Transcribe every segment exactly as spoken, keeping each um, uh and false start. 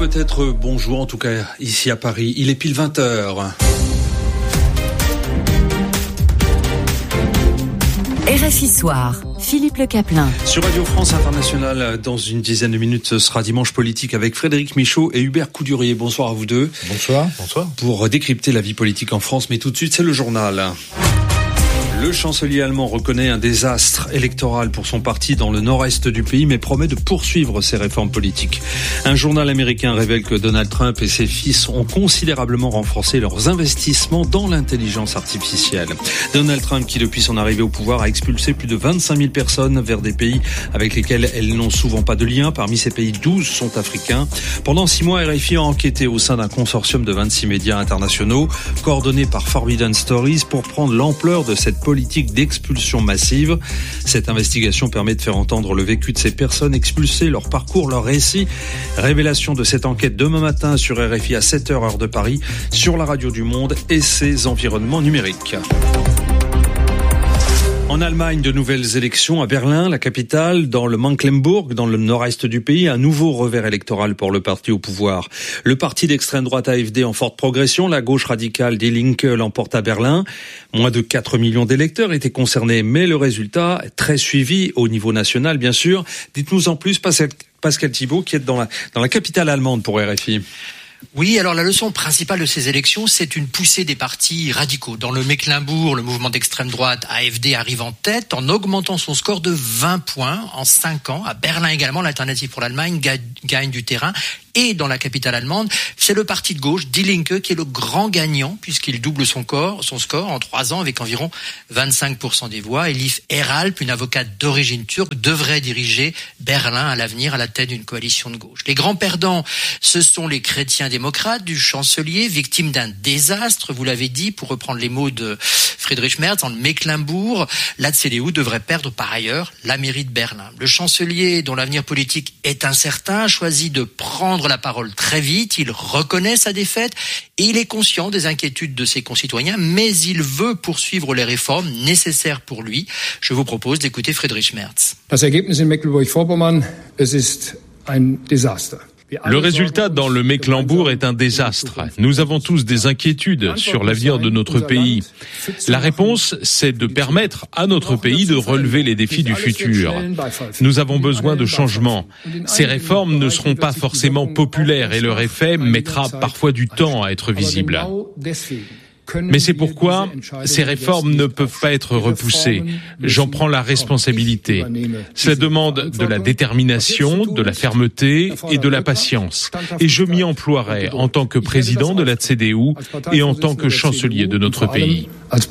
peut-être bonjour, en tout cas ici à Paris, il est pile vingt heures. R F I Soir, Philippe Le Caplin. Sur Radio France Internationale, dans une dizaine de minutes, ce sera Dimanche Politique avec Frédéric Michaud et Hubert Coudurier. Bonsoir à vous deux. Bonsoir. Bonsoir. Pour décrypter la vie politique en France, mais tout de suite, c'est le journal. Le chancelier allemand reconnaît un désastre électoral pour son parti dans le nord-est du pays, mais promet de poursuivre ses réformes politiques. Un journal américain révèle que Donald Trump et ses fils ont considérablement renforcé leurs investissements dans l'intelligence artificielle. Donald Trump, qui depuis son arrivée au pouvoir a expulsé plus de vingt-cinq mille personnes vers des pays avec lesquels elles n'ont souvent pas de lien. Parmi ces pays, douze sont africains. Pendant six mois, R F I a enquêté au sein d'un consortium de vingt-six médias internationaux, coordonné par Forbidden Stories, pour prendre l'ampleur de cette politique d'expulsion massive. Cette investigation permet de faire entendre le vécu de ces personnes expulsées, leur parcours, leur récit. Révélation de cette enquête demain matin sur R F I à sept heures heure de Paris, sur la radio du Monde et ses environnements numériques. En Allemagne, de nouvelles élections à Berlin, la capitale, dans le Mecklembourg, dans le nord-est du pays, un nouveau revers électoral pour le parti au pouvoir. Le parti d'extrême droite A F D en forte progression, la gauche radicale Die Linke l'emporte à Berlin. Moins de quatre millions d'électeurs étaient concernés, mais le résultat est très suivi au niveau national, bien sûr. Dites-nous en plus, Pascal, Pascal Thibault, qui est dans la, dans la capitale allemande pour R F I. Oui, alors la leçon principale de ces élections, c'est une poussée des partis radicaux. Dans le Mecklembourg, le mouvement d'extrême droite A F D arrive en tête en augmentant son score de vingt points en cinq ans. À Berlin également, l'Alternative pour l'Allemagne gagne du terrain. Et dans la capitale allemande, c'est le parti de gauche, Die Linke, qui est le grand gagnant, puisqu'il double son, corps, son score en trois ans avec environ vingt-cinq pour cent des voix. Elif Eralp, une avocate d'origine turque, devrait diriger Berlin à l'avenir à la tête d'une coalition de gauche. Les grands perdants, ce sont les chrétiens démocrates du chancelier, victimes d'un désastre, vous l'avez dit, pour reprendre les mots de Friedrich Merz, dans le Mecklembourg. La C D U devrait perdre par ailleurs la mairie de Berlin. Le chancelier, dont l'avenir politique est incertain, choisit de prendre la parole très vite. Il reconnaît sa défaite et il est conscient des inquiétudes de ses concitoyens, mais il veut poursuivre les réformes nécessaires pour lui. Je vous propose d'écouter Friedrich Merz. Das Ergebnis in Mecklenburg-Vorpommern, es ist ein Desaster. Le résultat dans le Mecklembourg est un désastre. Nous avons tous des inquiétudes sur l'avenir de notre pays. La réponse, c'est de permettre à notre pays de relever les défis du futur. Nous avons besoin de changements. Ces réformes ne seront pas forcément populaires et leur effet mettra parfois du temps à être visible. Mais c'est pourquoi ces réformes ne peuvent pas être repoussées. J'en prends la responsabilité. Cela demande de la détermination, de la fermeté et de la patience. Et je m'y emploierai en tant que président de la C D U et en tant que chancelier de notre pays.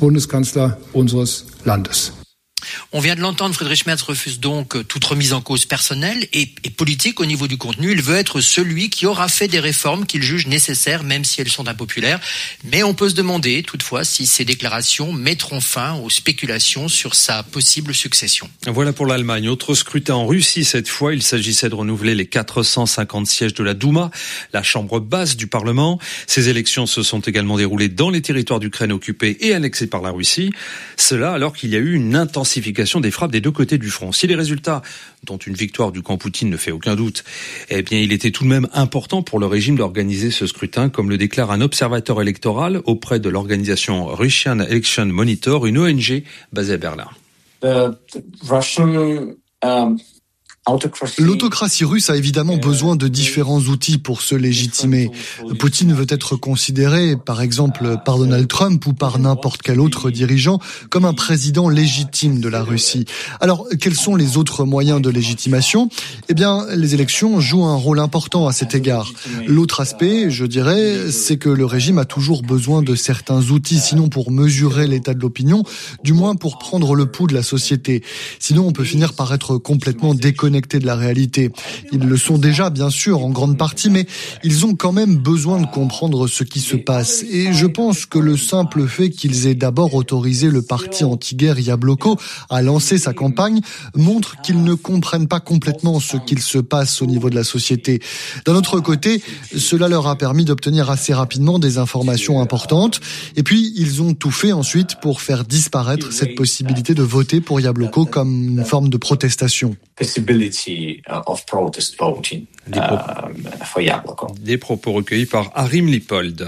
On vient de l'entendre, Friedrich Merz refuse donc toute remise en cause personnelle et, et politique au niveau du contenu. Il veut être celui qui aura fait des réformes qu'il juge nécessaires, même si elles sont impopulaires. Mais on peut se demander, toutefois, si ces déclarations mettront fin aux spéculations sur sa possible succession. Voilà pour l'Allemagne. Autre scrutin en Russie cette fois. Il s'agissait de renouveler les quatre cent cinquante sièges de la Douma, la chambre basse du Parlement. Ces élections se sont également déroulées dans les territoires d'Ukraine occupés et annexés par la Russie. Cela alors qu'il y a eu une intensification des frappes des deux côtés du front. Si les résultats, dont une victoire du camp Poutine ne fait aucun doute, eh bien, il était tout de même important pour le régime d'organiser ce scrutin, comme le déclare un observateur électoral auprès de l'organisation Russian Election Monitor, une O N G basée à Berlin. The Russian, um... L'autocratie russe a évidemment besoin de différents outils pour se légitimer. Poutine veut être considéré, par exemple, par Donald Trump ou par n'importe quel autre dirigeant, comme un président légitime de la Russie. Alors, quels sont les autres moyens de légitimation ? Eh bien, les élections jouent un rôle important à cet égard. L'autre aspect, je dirais, c'est que le régime a toujours besoin de certains outils, sinon pour mesurer l'état de l'opinion, du moins pour prendre le pouls de la société. Sinon, on peut finir par être complètement déconnecté de la réalité. Ils le sont déjà, bien sûr, en grande partie, mais ils ont quand même besoin de comprendre ce qui se passe. Et je pense que le simple fait qu'ils aient d'abord autorisé le parti anti-guerre Yabloko à lancer sa campagne montre qu'ils ne comprennent pas complètement ce qu'il se passe au niveau de la société. D'un autre côté, cela leur a permis d'obtenir assez rapidement des informations importantes. Et puis, ils ont tout fait ensuite pour faire disparaître cette possibilité de voter pour Yabloko comme une forme de protestation. possibility of protest voting Des propos, um, for Yabloko. Des propos recueillis par Harim Lipold.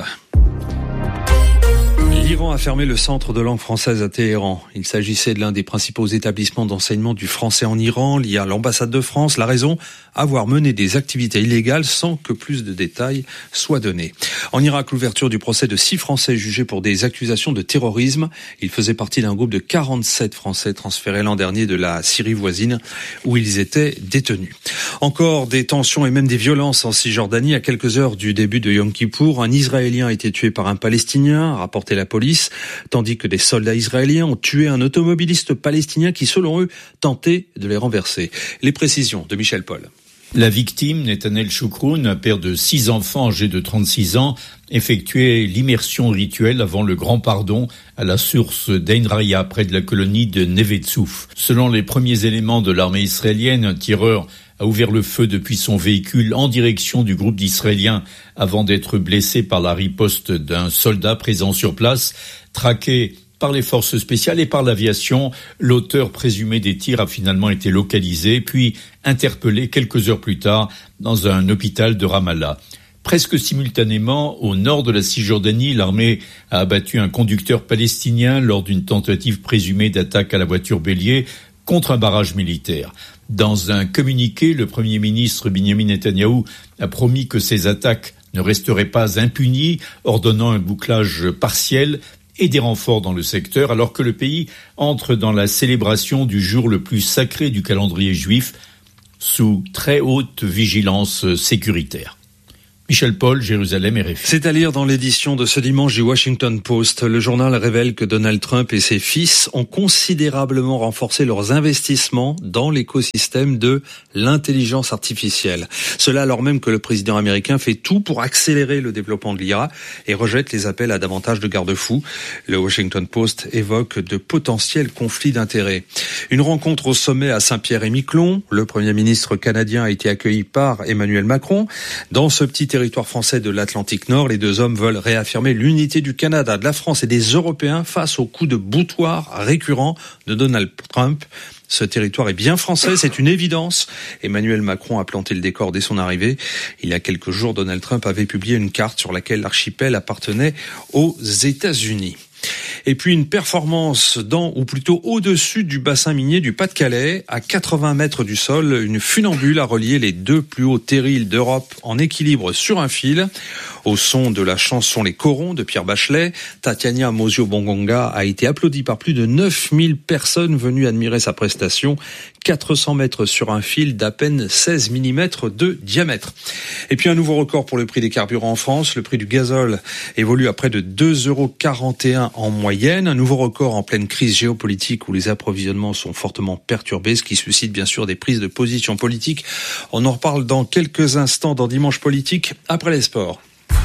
L'Iran a fermé le centre de langue française à Téhéran. Il s'agissait de l'un des principaux établissements d'enseignement du français en Iran, lié à l'ambassade de France. La raison, avoir mené des activités illégales sans que plus de détails soient donnés. En Irak, l'ouverture du procès de six Français jugés pour des accusations de terrorisme. Ils faisaient partie d'un groupe de quarante-sept Français transférés l'an dernier de la Syrie voisine où ils étaient détenus. Encore des tensions et même des violences en Cisjordanie. À quelques heures du début de Yom Kippour, un Israélien a été tué par un Palestinien, a rapporté la police, tandis que des soldats israéliens ont tué un automobiliste palestinien qui, selon eux, tentait de les renverser. Les précisions de Michel Paul. La victime, Netanel Choukroun, père de six enfants âgés de trente-six ans, effectuait l'immersion rituelle avant le grand pardon à la source d'Ain Raya, près de la colonie de Neve Tzouf. Selon les premiers éléments de l'armée israélienne, un tireur a ouvert le feu depuis son véhicule en direction du groupe d'Israéliens avant d'être blessé par la riposte d'un soldat présent sur place. Traqué par les forces spéciales et par l'aviation, l'auteur présumé des tirs a finalement été localisé, puis interpellé quelques heures plus tard dans un hôpital de Ramallah. Presque simultanément, au nord de la Cisjordanie, l'armée a abattu un conducteur palestinien lors d'une tentative présumée d'attaque à la voiture bélier contre un barrage militaire. Dans un communiqué, le Premier ministre Benjamin Netanyahou a promis que ces attaques ne resteraient pas impunies, ordonnant un bouclage partiel et des renforts dans le secteur, alors que le pays entre dans la célébration du jour le plus sacré du calendrier juif sous très haute vigilance sécuritaire. Michel Paul, Jérusalem, R F I. C'est à lire dans l'édition de ce dimanche du Washington Post. Le journal révèle que Donald Trump et ses fils ont considérablement renforcé leurs investissements dans l'écosystème de l'intelligence artificielle. Cela alors même que le président américain fait tout pour accélérer le développement de l'I A et rejette les appels à davantage de garde-fous. Le Washington Post évoque de potentiels conflits d'intérêts. Une rencontre au sommet à Saint-Pierre-et-Miquelon. Le Premier ministre canadien a été accueilli par Emmanuel Macron. Dans ce petit territoire français de l'Atlantique Nord, les deux hommes veulent réaffirmer l'unité du Canada, de la France et des Européens face aux coups de boutoir récurrents de Donald Trump. Ce territoire est bien français, c'est une évidence. Emmanuel Macron a planté le décor dès son arrivée. Il y a quelques jours, Donald Trump avait publié une carte sur laquelle l'archipel appartenait aux États-Unis. Et puis une performance dans, ou plutôt au-dessus du bassin minier du Pas-de-Calais, à quatre-vingts mètres du sol, une funambule a relié les deux plus hauts terrils d'Europe en équilibre sur un fil. Au son de la chanson Les Corons de Pierre Bachelet, Tatiana Mosio-Bongonga a été applaudie par plus de neuf mille personnes venues admirer sa prestation. quatre cents mètres sur un fil d'à peine seize millimètres de diamètre. Et puis un nouveau record pour le prix des carburants en France. Le prix du gazole évolue à près de deux euros quarante et un en moyenne. Un nouveau record en pleine crise géopolitique où les approvisionnements sont fortement perturbés, ce qui suscite bien sûr des prises de position politiques. On en reparle dans quelques instants dans Dimanche Politique, après les sports.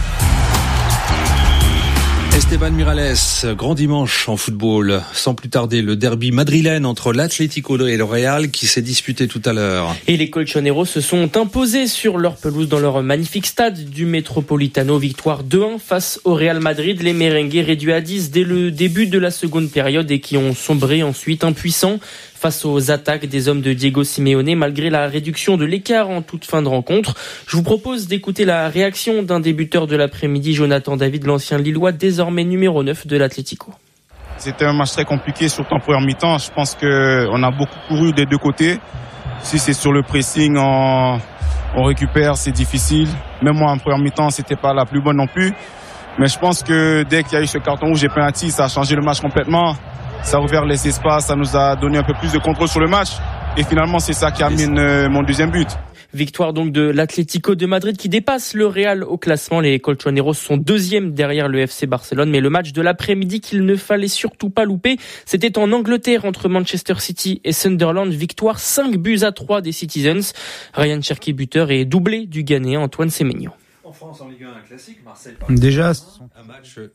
Esteban Miralles, grand dimanche en football. Sans plus tarder, le derby madrilène entre l'Atlético et le Real qui s'est disputé tout à l'heure. Et les colchoneros se sont imposés sur leur pelouse dans leur magnifique stade du Metropolitano. Victoire deux un face au Real Madrid. Les merengues réduits à dix dès le début de la seconde période et qui ont sombré ensuite impuissants face aux attaques des hommes de Diego Simeone, malgré la réduction de l'écart en toute fin de rencontre. Je vous propose d'écouter la réaction d'un des buteurs de l'après-midi, Jonathan David, l'ancien Lillois, désormais numéro neuf de l'Atlético. C'était un match très compliqué, surtout en première mi-temps. Je pense qu'on a beaucoup couru des deux côtés. Si c'est sur le pressing, on, on récupère, c'est difficile. Même moi, en première mi-temps, c'était pas la plus bonne non plus. Mais je pense que dès qu'il y a eu ce carton rouge et penalty, ça a changé le match complètement. Ça a ouvert les espaces, ça nous a donné un peu plus de contrôle sur le match. Et finalement, c'est ça qui amène euh, mon deuxième but. Victoire donc de l'Atlético de Madrid qui dépasse le Real au classement. Les colchoneros sont deuxièmes derrière le F C Barcelone. Mais le match de l'après-midi qu'il ne fallait surtout pas louper, c'était en Angleterre entre Manchester City et Sunderland. Victoire cinq buts à trois des Citizens. Ryan Cherki buteur et doublé du Ghanéen Antoine Semenyo. En France, en Ligue un, un classique, Marseille. Déjà, un match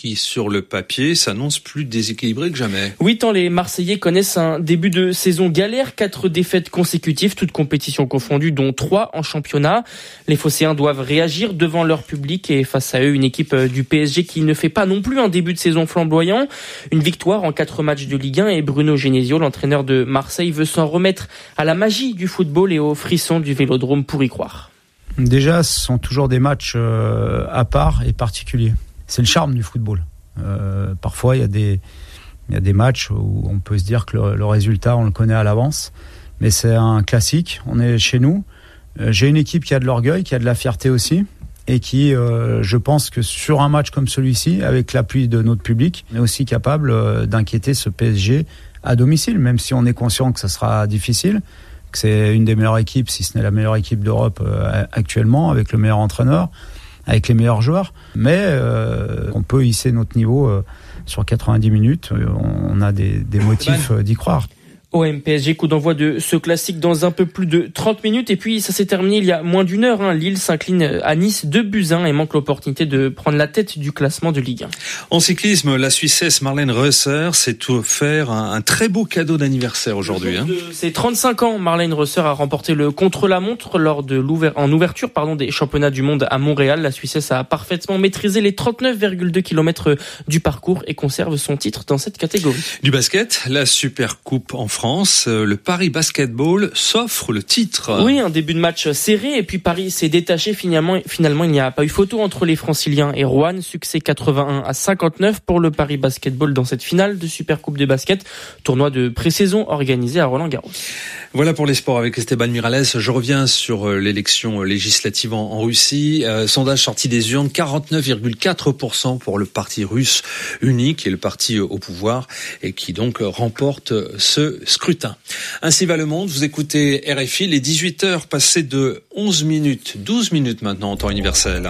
qui, sur le papier, s'annonce plus déséquilibré que jamais. Oui, tant les Marseillais connaissent un début de saison galère, quatre défaites consécutives, toutes compétitions confondues, dont trois en championnat. Les Phocéens doivent réagir devant leur public et face à eux, une équipe du P S G qui ne fait pas non plus un début de saison flamboyant. Une victoire en quatre matchs de Ligue un et Bruno Genesio, l'entraîneur de Marseille, veut s'en remettre à la magie du football et aux frissons du Vélodrome pour y croire. Déjà, ce sont toujours des matchs euh, à part et particuliers. C'est le charme du football. Euh, parfois, il y a des, il y a des matchs où on peut se dire que le, le résultat, on le connaît à l'avance. Mais c'est un classique. On est chez nous. Euh, j'ai une équipe qui a de l'orgueil, qui a de la fierté aussi. Et qui, euh, je pense que sur un match comme celui-ci, avec l'appui de notre public, on est aussi capable euh, d'inquiéter ce P S G à domicile, même si on est conscient que ça sera difficile. Que c'est une des meilleures équipes, si ce n'est la meilleure équipe d'Europe euh, actuellement, avec le meilleur entraîneur, avec les meilleurs joueurs. Mais euh, on peut hisser notre niveau euh, sur quatre-vingt-dix minutes. Euh, on a des, des motifs euh, d'y croire. O M P S G, coup d'envoi de ce classique dans un peu plus de trente minutes. Et puis, ça s'est terminé il y a moins d'une heure. Hein. Lille s'incline à Nice deux buts à un et manque l'opportunité de prendre la tête du classement de Ligue un. En cyclisme, la Suissesse Marlène Reusser s'est offert un, un très beau cadeau d'anniversaire aujourd'hui. Hein. De ses trente-cinq ans, Marlène Reusser a remporté le contre-la-montre lors de l'ouver- en ouverture pardon, des championnats du monde à Montréal. La Suissesse a parfaitement maîtrisé les trente-neuf virgule deux kilomètres du parcours et conserve son titre dans cette catégorie. Du basket, la Super Coupe en France. France, le Paris Basketball s'offre le titre. Oui, un début de match serré et puis Paris s'est détaché. Finalement, finalement, il n'y a pas eu photo entre les Franciliens et Roanne. Succès quatre-vingt-un à cinquante-neuf pour le Paris Basketball dans cette finale de Super Coupe de basket, tournoi de pré-saison organisé à Roland-Garros. Voilà pour les sports avec Esteban Miralles. Je reviens sur l'élection législative en, en Russie. Euh, sondage sorti des urnes, quarante-neuf virgule quatre pour cent pour le parti russe uni, qui est le parti au pouvoir et qui donc remporte ce scrutin. Ainsi va le monde. Vous écoutez R F I, les dix-huit heures passées de onze minutes, douze minutes maintenant en temps universel.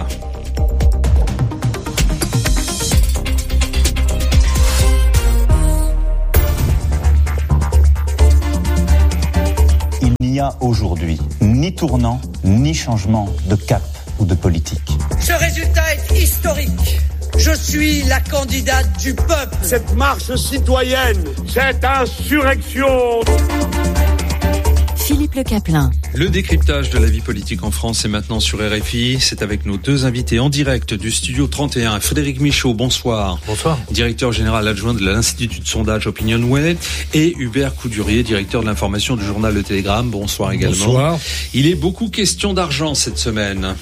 Il n'y a aujourd'hui ni tournant, ni changement de cap ou de politique. Ce résultat est historique. Je suis la candidate du peuple. Cette marche citoyenne, cette insurrection. Philippe Le Caplin. Le décryptage de la vie politique en France est maintenant sur R F I. C'est avec nos deux invités en direct du studio trente et un. Frédéric Michaud, bonsoir. Bonsoir. Directeur général adjoint de l'Institut de sondage Opinionway. Et Hubert Coudurier, directeur de l'information du journal Le Télégramme. Bonsoir également. Bonsoir. Il est beaucoup question d'argent cette semaine.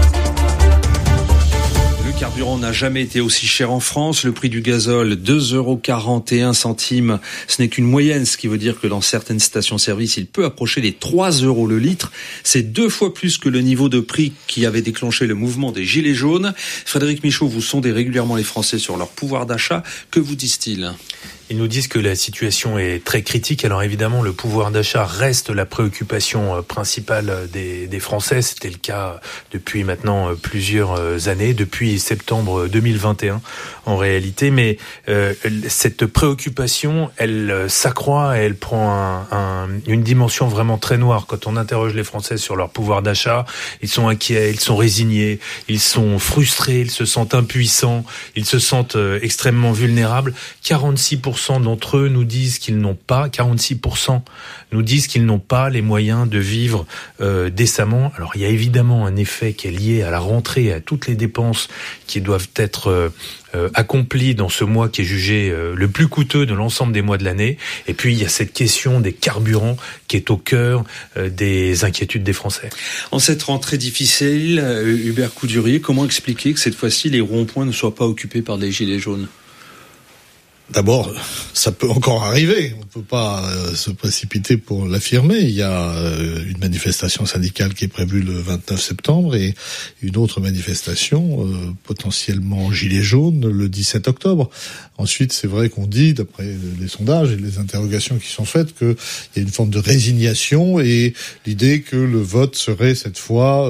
Le carburant n'a jamais été aussi cher en France. Le prix du gazole, deux euros quarante et un centimes. Ce n'est qu'une moyenne, ce qui veut dire que dans certaines stations-service, il peut approcher les trois euros le litre. C'est deux fois plus que le niveau de prix qui avait déclenché le mouvement des Gilets jaunes. Frédéric Michaud, vous sondez régulièrement les Français sur leur pouvoir d'achat. Que vous disent-ils ? Ils nous disent que la situation est très critique. Alors évidemment, le pouvoir d'achat reste la préoccupation principale des, des Français. C'était le cas depuis maintenant plusieurs années, depuis septembre deux mille vingt et un en réalité. Mais euh, cette préoccupation, elle s'accroît et elle prend un, un, une dimension vraiment très noire. Quand on interroge les Français sur leur pouvoir d'achat, ils sont inquiets, ils sont résignés, ils sont frustrés, ils se sentent impuissants, ils se sentent extrêmement vulnérables. quarante-six pour cent d'entre eux nous disent qu'ils n'ont pas, quarante-six pour cent nous disent qu'ils n'ont pas les moyens de vivre euh, décemment. Alors il y a évidemment un effet qui est lié à la rentrée, à toutes les dépenses qui doivent être euh, euh, accomplies dans ce mois qui est jugé euh, le plus coûteux de l'ensemble des mois de l'année. Et puis il y a cette question des carburants qui est au cœur euh, des inquiétudes des Français. En cette rentrée difficile, euh, Hubert Coudurier, comment expliquer que cette fois-ci les ronds-points ne soient pas occupés par des gilets jaunes ? D'abord, ça peut encore arriver. On ne peut pas euh, se précipiter pour l'affirmer. Il y a euh, une manifestation syndicale qui est prévue le vingt-neuf septembre et une autre manifestation, euh, potentiellement gilet jaune, le dix-sept octobre. Ensuite, c'est vrai qu'on dit, d'après les sondages et les interrogations qui sont faites, qu'il y a une forme de résignation et l'idée que le vote serait cette fois euh,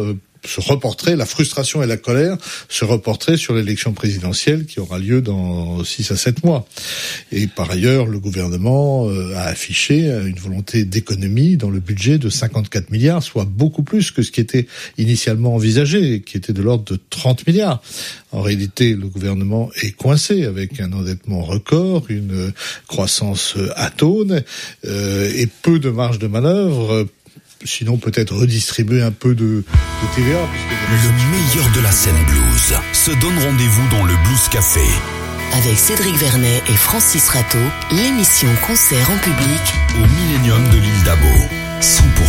se reporterait, la frustration et la colère se reporteraient sur l'élection présidentielle qui aura lieu dans six à sept mois. Et par ailleurs, le gouvernement a affiché une volonté d'économie dans le budget de cinquante-quatre milliards, soit beaucoup plus que ce qui était initialement envisagé, qui était de l'ordre de trente milliards. En réalité, le gouvernement est coincé avec un endettement record, une croissance atone euh, et peu de marge de manœuvre. Sinon, peut-être redistribuer un peu de, de T V A. Le meilleur de la scène blues se donne rendez-vous dans le Blues Café. Avec Cédric Vernet et Francis Rateau, l'émission concert en public au Millennium de l'île d'Abo. cent pour cent